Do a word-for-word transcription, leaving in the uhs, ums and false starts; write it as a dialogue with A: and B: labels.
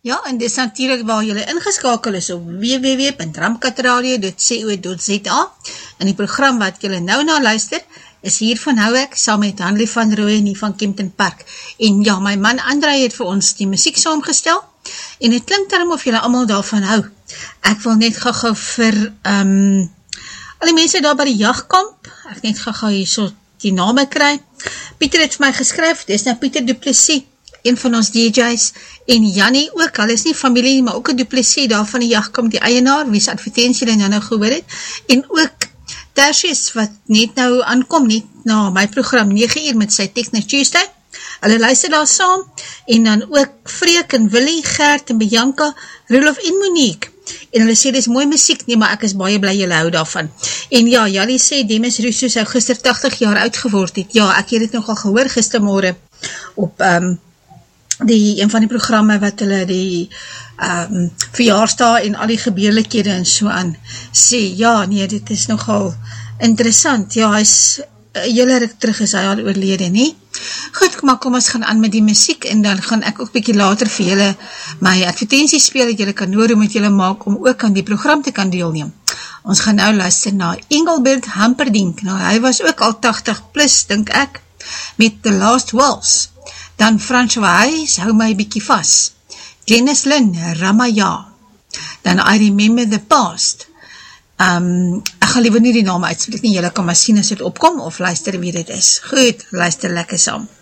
A: Ja, en dis natuurlijk waar julle ingeskakel is op w w w punt ramkatradio punt co punt z a en die program wat julle nou na luister is hier van Houwek, saam met Hanlie van Rooij en die van Kempton Park. En ja, my man André het vir ons die muziek saamgestel en het klink daarom of julle allemaal daarvan hou. Ek wil net gauw vir um, al die mense daar by die jachtkamp, ek net gauw hier so die name kry. Pieter het vir my geskryf, dit is nou Pieter Du Plessis, een van ons D J's, en Jannie ook, al is nie familie, maar ook een Du Plessis daar van die jachtkamp, die eienaar, wie sy advertentie nou nou gehoor het, en ook Tertius, wat net nou aankom, net na my program nege uur met sy Techno Tuesday, hulle luister daar saam, en dan ook Freek en Willie, Gert en Bianca, Rolof en Monique, en hulle sê, dit is mooi muziek, nee, maar ek is baie blij julle hou daarvan. En ja, Jallie sê, Demis Rousseau sou gister tachtig jaar oud geword het. Ja, ek het het nogal gehoor gistermorgen op um, die, een van die programme wat hulle die um, verjaarsdag en al die gebeurlikhede en so aan sê. Ja, nee, dit is nogal interessant. Ja, hy is, uh, julle ruk terug is hy al oorlede, nie? Goed, maar kom ons gaan aan met die muziek en dan gaan ek ook bykie later vir julle my advertentie speel dat julle kan hoor hoe met julle maak om ook aan die program te kan deelneem. Ons gaan nou luister na Engelbert Humperdinck. Nou, hy was ook al tachtig plus, dink ek, met The Last Waltz. Dan François Hayes, hou my bykie vas. Glennis Lynn, Ramaya. Dan I Remember the Past. Um, ek gaan liever nie die naam uitspreek nie, julle kan maar sien as het opkom, of luister wie dit is. Goed, luister lekker saam.